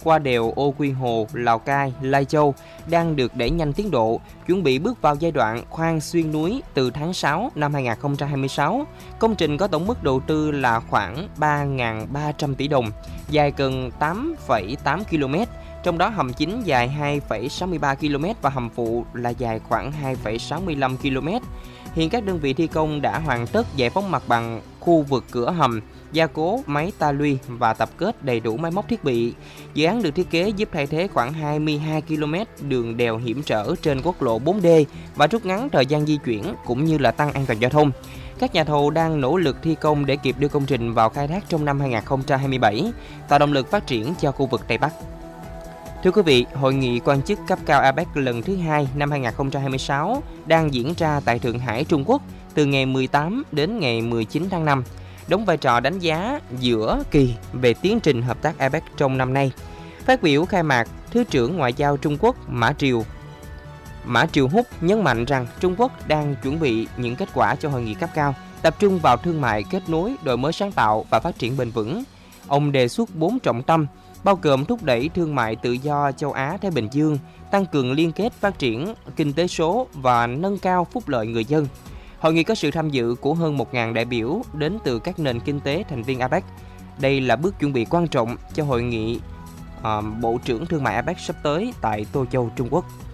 qua đèo Ô Quy Hồ, Lào Cai, Lai Châu đang được đẩy nhanh tiến độ, chuẩn bị bước vào giai đoạn khoan xuyên núi từ tháng 6 năm 2026. Công trình có tổng mức đầu tư là khoảng 3.300 tỷ đồng, dài gần 8,8 km, trong đó hầm chính dài 2,63 km và hầm phụ là dài khoảng 2,65 km. Hiện các đơn vị thi công đã hoàn tất giải phóng mặt bằng khu vực cửa hầm, gia cố máy ta luy và tập kết đầy đủ máy móc thiết bị. Dự án được thiết kế giúp thay thế khoảng 22 km đường đèo hiểm trở trên quốc lộ 4D và rút ngắn thời gian di chuyển cũng như là tăng an toàn giao thông. Các nhà thầu đang nỗ lực thi công để kịp đưa công trình vào khai thác trong năm 2027, tạo động lực phát triển cho khu vực Tây Bắc. Thưa quý vị, hội nghị quan chức cấp cao APEC lần thứ 2 năm 2026 đang diễn ra tại Thượng Hải, Trung Quốc từ ngày 18 đến ngày 19 tháng 5, đóng vai trò đánh giá giữa kỳ về tiến trình hợp tác APEC trong năm nay. Phát biểu khai mạc, Thứ trưởng Ngoại giao Trung Quốc Mã Triều Húc nhấn mạnh rằng Trung Quốc đang chuẩn bị những kết quả cho hội nghị cấp cao, tập trung vào thương mại, kết nối, đổi mới sáng tạo và phát triển bền vững. Ông đề xuất 4 trọng tâm, bao gồm thúc đẩy thương mại tự do châu Á-Thái Bình Dương, tăng cường liên kết phát triển kinh tế số và nâng cao phúc lợi người dân. Hội nghị có sự tham dự của hơn 1.000 đại biểu đến từ các nền kinh tế thành viên APEC. Đây là bước chuẩn bị quan trọng cho hội nghị Bộ trưởng Thương mại APEC sắp tới tại Tô Châu, Trung Quốc.